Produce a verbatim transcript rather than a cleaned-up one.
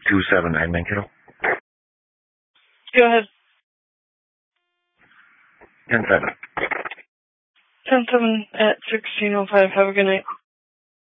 two seven nine Mankato. Go ahead. ten seven. ten seven at sixteen oh five. Have a good night.